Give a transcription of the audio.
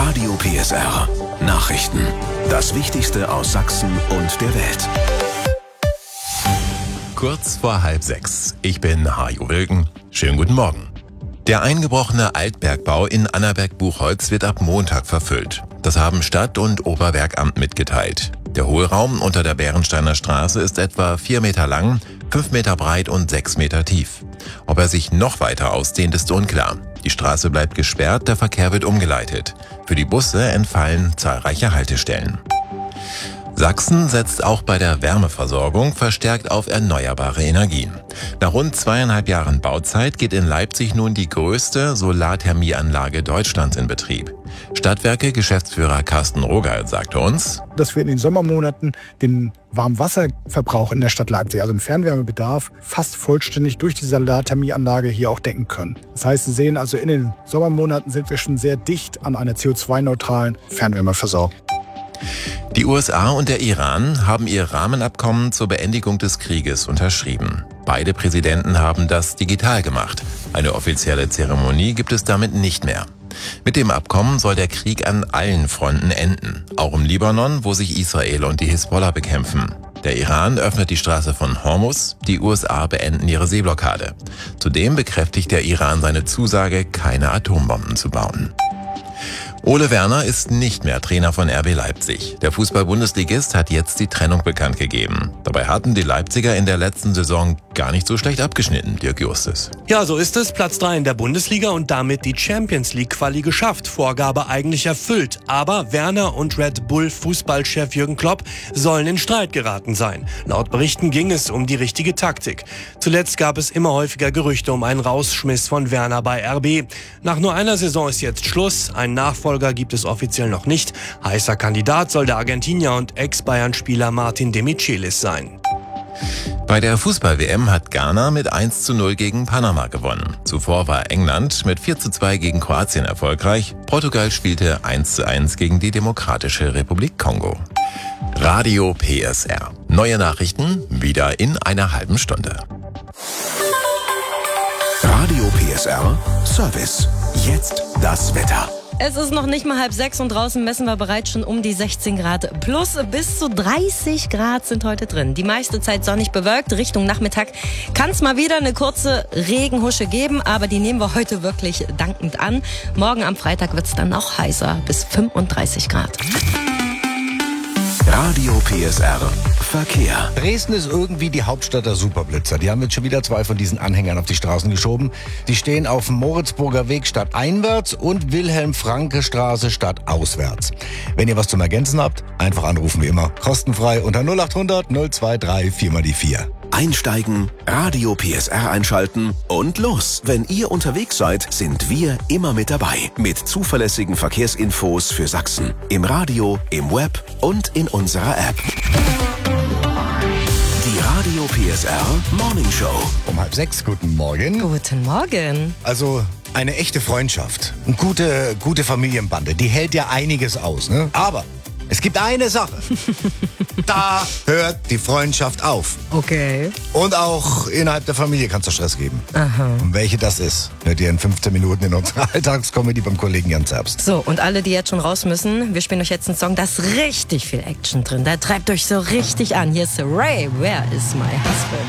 Radio PSR. Nachrichten. Das Wichtigste aus Sachsen und der Welt. Kurz vor 5:30. Ich bin Hajo Wilken. Schönen guten Morgen. Der eingebrochene Altbergbau in Annaberg-Buchholz wird ab Montag verfüllt. Das haben Stadt- und Oberbergamt mitgeteilt. Der Hohlraum unter der Bärensteiner Straße ist etwa 4 Meter lang, 5 Meter breit und 6 Meter tief. Ob er sich noch weiter ausdehnt, ist unklar. Die Straße bleibt gesperrt, der Verkehr wird umgeleitet. Für die Busse entfallen zahlreiche Haltestellen. Sachsen setzt auch bei der Wärmeversorgung verstärkt auf erneuerbare Energien. Nach rund 2,5 Jahren Bauzeit geht in Leipzig nun die größte Solarthermieanlage Deutschlands in Betrieb. Stadtwerke-Geschäftsführer Carsten Rogal sagte uns, dass wir in den Sommermonaten den Warmwasserverbrauch in der Stadt Leipzig, also den Fernwärmebedarf, fast vollständig durch die Solarthermieanlage hier auch decken können. Das heißt, Sie sehen also, in den Sommermonaten sind wir schon sehr dicht an einer CO2-neutralen Fernwärmeversorgung. Die USA und der Iran haben ihr Rahmenabkommen zur Beendigung des Krieges unterschrieben. Beide Präsidenten haben das digital gemacht. Eine offizielle Zeremonie gibt es damit nicht mehr. Mit dem Abkommen soll der Krieg an allen Fronten enden, auch im Libanon, wo sich Israel und die Hisbollah bekämpfen. Der Iran öffnet die Straße von Hormuz, die USA beenden ihre Seeblockade. Zudem bekräftigt der Iran seine Zusage, keine Atombomben zu bauen. Ole Werner ist nicht mehr Trainer von RB Leipzig. Der Fußball-Bundesligist hat jetzt die Trennung bekannt gegeben. Dabei hatten die Leipziger in der letzten Saison gar nicht so schlecht abgeschnitten, Dirk Justus. Ja, so ist es. Platz 3 in der Bundesliga und damit die Champions League-Quali geschafft. Vorgabe eigentlich erfüllt. Aber Werner und Red Bull-Fußballchef Jürgen Klopp sollen in Streit geraten sein. Laut Berichten ging es um die richtige Taktik. Zuletzt gab es immer häufiger Gerüchte um einen Rausschmiss von Werner bei RB. Nach nur einer Saison ist jetzt Schluss. Ein Nachfolger gibt es offiziell noch nicht. Heißer Kandidat soll der Argentinier und Ex-Bayern-Spieler Martin de Michelis sein. Bei der Fußball-WM hat Ghana mit 1:0 gegen Panama gewonnen. Zuvor war England mit 4:2 gegen Kroatien erfolgreich. Portugal spielte 1:1 gegen die Demokratische Republik Kongo. Radio PSR. Neue Nachrichten wieder in einer halben Stunde. Radio PSR Service. Jetzt das Wetter. Es ist noch nicht mal 5:30 und draußen messen wir bereits schon um die 16 Grad. Plus bis zu 30 Grad sind heute drin. Die meiste Zeit sonnig bewölkt. Richtung Nachmittag kann es mal wieder eine kurze Regenhusche geben, aber die nehmen wir heute wirklich dankend an. Morgen am Freitag wird es dann noch heißer, bis 35 Grad. Radio PSR Verkehr. Dresden ist irgendwie die Hauptstadt der Superblitzer. Die haben jetzt schon wieder 2 von diesen Anhängern auf die Straßen geschoben. Die stehen auf dem Moritzburger Weg stadteinwärts und Wilhelm-Franke-Straße stadtauswärts. Wenn ihr was zum Ergänzen habt, einfach anrufen wie immer. Kostenfrei unter 0800 023 4x4. Einsteigen, Radio PSR einschalten und los. Wenn ihr unterwegs seid, sind wir immer mit dabei. Mit zuverlässigen Verkehrsinfos für Sachsen. Im Radio, im Web und in unserer App. Die Radio PSR Morning Show. Um 5:30, guten Morgen. Guten Morgen. Also eine echte Freundschaft, eine gute Familienbande, die hält ja einiges aus, ne? Aber es gibt eine Sache. Da hört die Freundschaft auf. Okay. Und auch innerhalb der Familie kann es da Stress geben. Aha. Und welche das ist, hört ihr in 15 Minuten in unserer Alltagskomödie beim Kollegen Jan Zerbst. So, und alle, die jetzt schon raus müssen, wir spielen euch jetzt einen Song, da ist richtig viel Action drin. Da treibt euch so richtig an. Hier ist Ray, Where is my husband?